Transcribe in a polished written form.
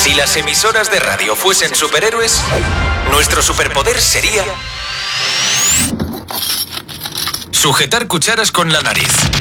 Si las emisoras de radio fuesen superhéroes, nuestro superpoder sería sujetar cucharas con la nariz.